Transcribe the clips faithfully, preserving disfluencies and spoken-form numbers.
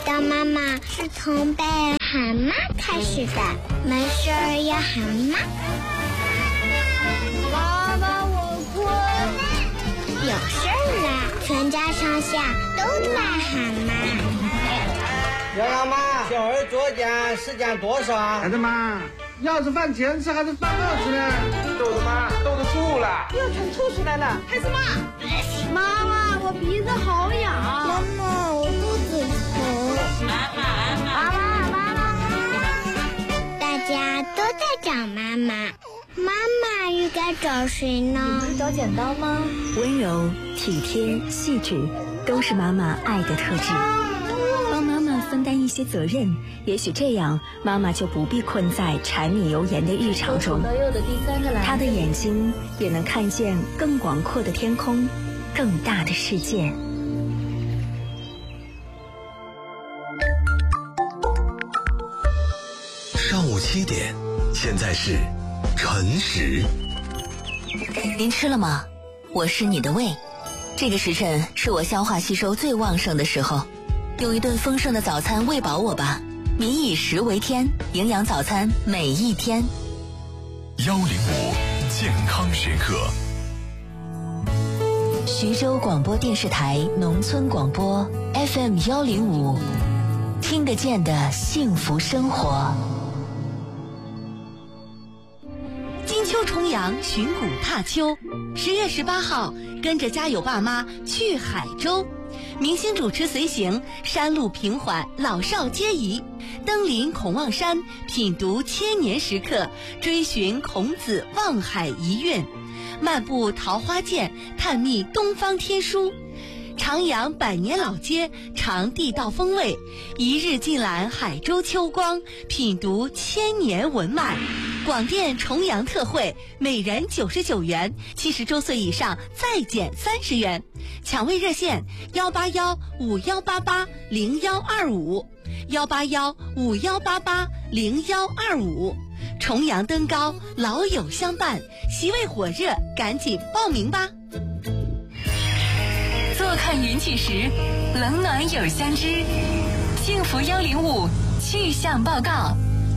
当妈妈是从被喊妈开始的，没事儿要喊妈。 妈妈，我困。 有事儿啦，全家上下都在喊妈。 洋洋妈，小儿作业时间多少？ 孩子妈，要是饭前吃还是饭后吃呢？ 豆子妈，豆子吐了， 又成吐出来了。孩子妈，妈妈，我鼻子好痒。 妈妈，我肚子疼。 妈妈，妈妈，妈妈， 大家都在找妈妈，妈妈又该找谁呢？ 你找剪刀吗？ 温柔、体贴、细致，都是妈妈爱的特质。帮妈妈分担一些责任，也许这样妈妈就不必困在柴米油盐的日常中。她的眼睛也能看见更广阔的天空，更大的世界。 上午七点，现在是晨时。 您吃了吗？我是你的胃。这个时辰是我消化吸收最旺盛的时候，用一顿丰盛的早餐喂饱我吧。民以食为天，营养早餐每一天。 幺零五健康时刻。 徐州广播电视台农村广播 F M 幺零五，听得见的幸福生活。 金秋重阳，寻古踏秋。十月十八号，跟着家有爸妈去海州。明星主持随行，山路平缓，老少皆宜。登临孔望山，品读千年石刻，追寻孔子望海遗韵，漫步桃花涧，探秘东方天书。徜徉百年老街，尝地道风味，一日尽览海州秋光，品读千年文脉。广电重阳特惠，每人九十九元，七十周岁以上再减三十元。抢位热线：幺八幺五幺八八零幺二五，幺八幺五幺八八零幺二五。重阳登高，老友相伴，席位火热，赶紧报名吧！ 坐看云起时，冷暖有相知。幸福幺零五气象报告。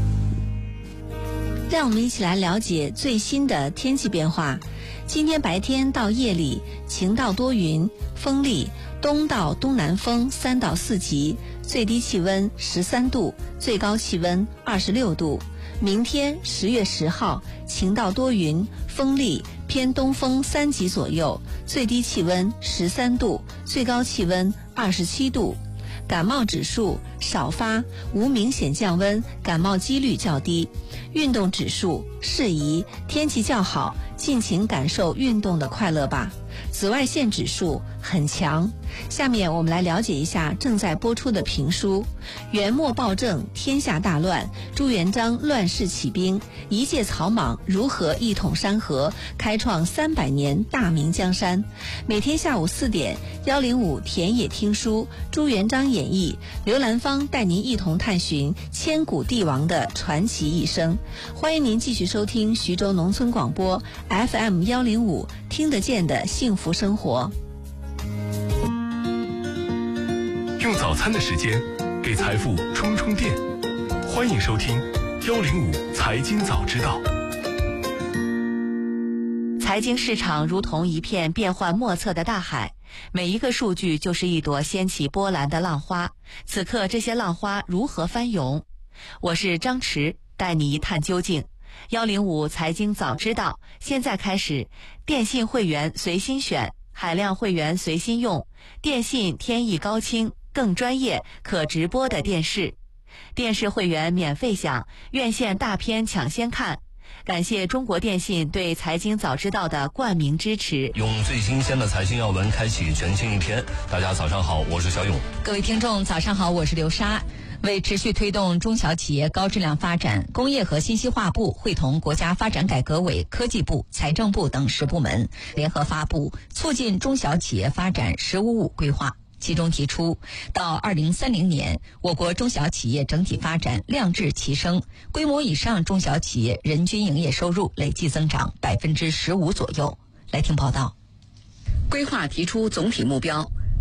让我们一起来了解最新的天气变化。今天白天到夜里晴到多云，风力东到东南风三到四级，最低气温十三度，最高气温二十六度。明天十月十号晴到多云，风力偏东风三级左右，最低气温十三度，最高气温二十七度。感冒指数少发，无明显降温，感冒几率较低。运动指数适宜，天气较好，尽情感受运动的快乐吧。紫外线指数很强。下面我们来了解一下正在播出的评书《元末暴政，天下大乱，朱元璋乱世起兵，一介草莽如何一统山河，开创三百年大明江山》。每天下午四点，幺零五田野听书，朱元璋演义，刘兰芳带您一同探寻千古帝王的传奇一生。欢迎您继续收听徐州农村广播 F M 幺零五，听得见的幸福生活。 用早餐的时间给财富充充电，欢迎收听幺零五财经早知道。 财经市场如同一片变幻莫测的大海，每一个数据就是一朵掀起波澜的浪花。此刻这些浪花如何翻涌？我是张弛，带你一探究竟。幺零五财经早知道，现在开始。电信会员随心选，海量会员随心用，电信天翼高清，更专业可直播的电视。电视会员免费享，院线大片抢先看。感谢中国电信对财经早知道的冠名支持。 用最新鲜的财经要闻开启全新一天。大家早上好，我是小勇。 各位听众早上好，我是刘莎。为持续推动中小企业高质量发展，工业和信息化部会同国家发展改革委、科技部、财政部等十部门联合发布《促进中小企业发展“十五五”规划》。其中提出，到二零三零年，我国中小企业整体发展量质齐升，规模以上中小企业人均营业收入累计增长百分之十五左右。来听报道。规划提出总体目标，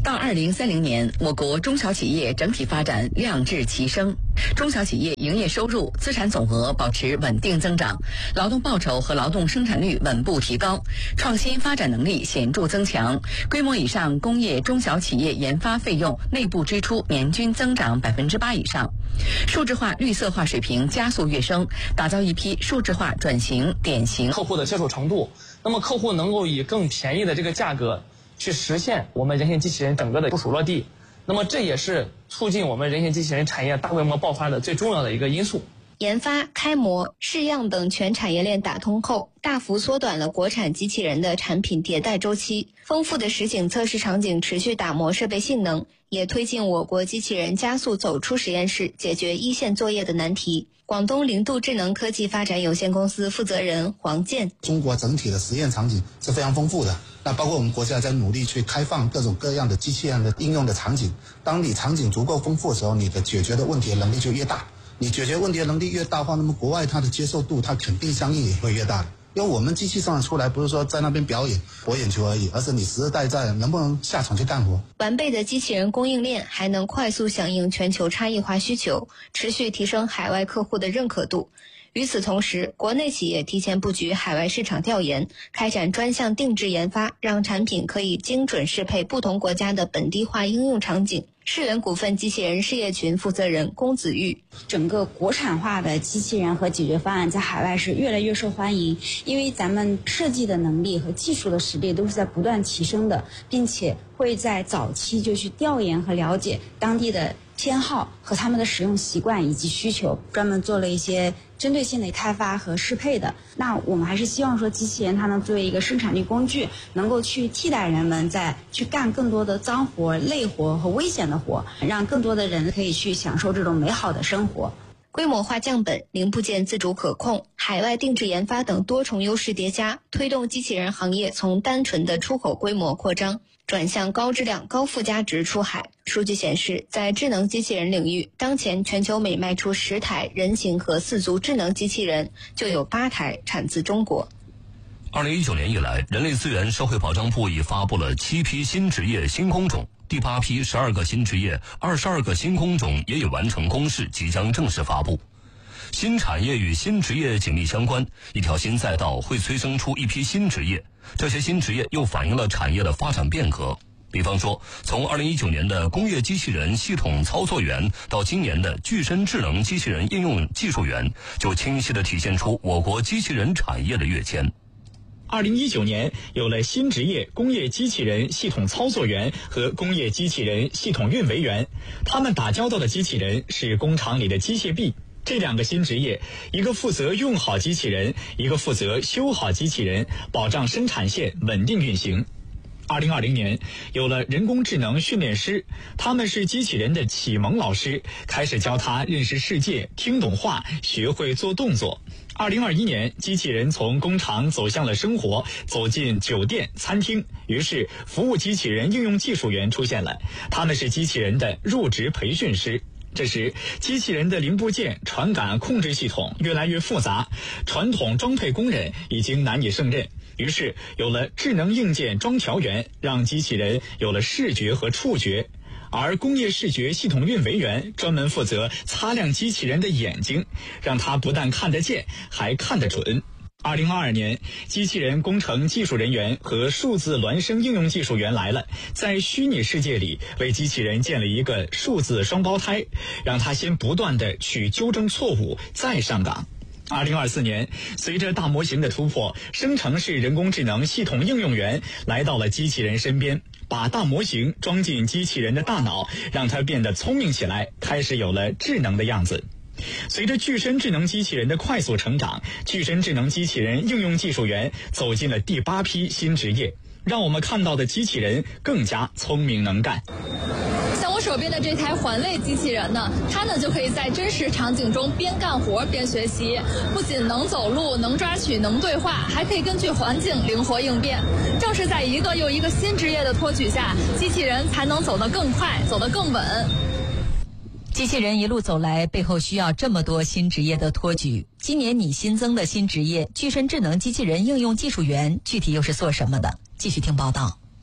到二零三零年，我国中小企业整体发展亮质齐升，中小企业营业收入、资产总额保持稳定增长，劳动报酬和劳动生产率稳步提高，创新发展能力显著增强，规模以上工业中小企业研发费用内部支出年均增长百分之八以上，数字化、绿色化水平加速跃升，打造一批数字化转型典型。 客户的接受程度，那么客户能够以更便宜的这个价格去实现我们人形机器人整个的部署落地，那么这也是促进我们人形机器人产业大规模爆发的最重要的一个因素。 研发、开模、试样等全产业链打通后，大幅缩短了国产机器人的产品迭代周期，丰富的实景测试场景持续打磨设备性能，也推进我国机器人加速走出实验室，解决一线作业的难题。广东零度智能科技发展有限公司负责人黄健： 中国整体的实验场景是非常丰富的，那包括我们国家在努力去开放各种各样的机器人的应用的场景。当你场景足够丰富的时候，你的解决的问题的能力就越大。你解决问题的能力越大的话，那么国外它的接受度它肯定相应也会越大的。因为我们机器上出来不是说在那边表演博眼球而已，而是你实实在在能不能下场去干活。 完备的机器人供应链还能快速响应全球差异化需求，持续提升海外客户的认可度。与此同时，国内企业提前布局海外市场调研，开展专项定制研发，让产品可以精准适配不同国家的本地化应用场景。世源股份机器人事业群负责人龚子玉： 整个国产化的机器人和解决方案在海外是越来越受欢迎，因为咱们设计的能力和技术的实力都是在不断提升的，并且会在早期就去调研和了解当地的偏好和他们的使用习惯以及需求，专门做了一些针对性的开发和适配的。那我们还是希望说机器人它能作为一个生产力工具，能够去替代人们在去干更多的脏活、累活和危险的活，让更多的人可以去享受这种美好的生活。 规模化降本、零部件自主可控、海外定制研发等多重优势叠加，推动机器人行业从单纯的出口规模扩张转向高质量、高附加值出海。数据显示，在智能机器人领域，当前全球每卖出十台人形和四足智能机器人，就有八台产自中国。 二零一九年以来，人力资源社会保障部已发布了七批新职业新工种，第八批十二个新职业、二十二个新工种也已完成公示，即将正式发布。新产业与新职业紧密相关，一条新赛道会催生出一批新职业，这些新职业又反映了产业的发展变革。比方说，从二零一九年的工业机器人系统操作员到今年的具身智能机器人应用技术员，就清晰地体现出我国机器人产业的跃迁。 二零一九年有了新职业工业机器人系统操作员和工业机器人系统运维员，他们打交道的机器人是工厂里的机械臂。这两个新职业，一个负责用好机器人，一个负责修好机器人，保障生产线稳定运行。二零二零年有了人工智能训练师，他们是机器人的启蒙老师，开始教他认识世界、听懂话、学会做动作。二零二一年，机器人从工厂走向了生活，走进酒店、餐厅，于是服务机器人应用技术员出现了，他们是机器人的入职培训师。这时，机器人的零部件、传感控制系统越来越复杂，传统装配工人已经难以胜任，于是有了智能硬件装调员，让机器人有了视觉和触觉。而工业视觉系统运维员专门负责擦亮机器人的眼睛，让它不但看得见，还看得准。二零二二年，机器人工程技术人员和数字孪生应用技术员来了，在虚拟世界里为机器人建了一个数字双胞胎，让它先不断地去纠正错误，再上岗。二零二四年，随着大模型的突破，生成式人工智能系统应用员来到了机器人身边，把大模型装进机器人的大脑，让它变得聪明起来，开始有了智能的样子。随着具身智能机器人的快速成长，具身智能机器人应用技术员走进了第八批新职业，让我们看到的机器人更加聪明能干。 像我手边的这台环类机器人呢，它呢就可以在真实场景中边干活边学习，不仅能走路、能抓取、能对话，还可以根据环境灵活应变。正是在一个又一个新职业的托举下，机器人才能走得更快，走得更稳。 机器人一路走来，背后需要这么多新职业的托举。今年你新增的新职业具身智能机器人应用技术员，具体又是做什么的？继续听报道。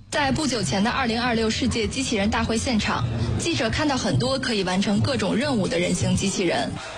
在不久前的二零二六世界机器人大会现场，记者看到很多可以完成各种任务的人形机器人。